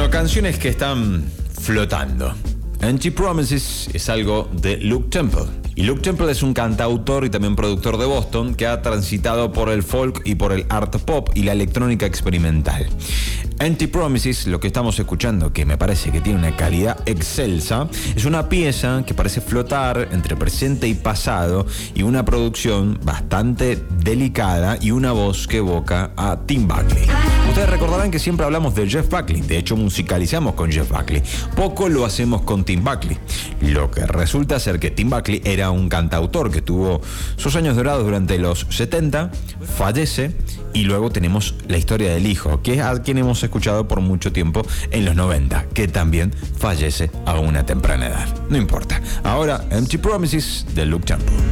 Bueno, canciones que están flotando. Empty Promises es algo de Luke Temple. Y Luke Temple es un cantautor y también productor de Boston que ha transitado por el folk y por el art pop y la electrónica experimental. Empty Promises, lo que estamos escuchando, que me parece que tiene una calidad excelsa, es una pieza que parece flotar entre presente y pasado y una producción bastante delicada y una voz que evoca a Tim Buckley. Ustedes recordarán que siempre hablamos de Jeff Buckley, de hecho musicalizamos con Jeff Buckley, poco lo hacemos con Tim Buckley. Lo que resulta ser que Tim Buckley era un cantautor que tuvo sus años dorados durante los 70, fallece y luego tenemos la historia del hijo, que es a quien hemos escuchado por mucho tiempo en los 90, que también fallece a una temprana edad. No importa. Ahora, Empty Promises de Luke Temple.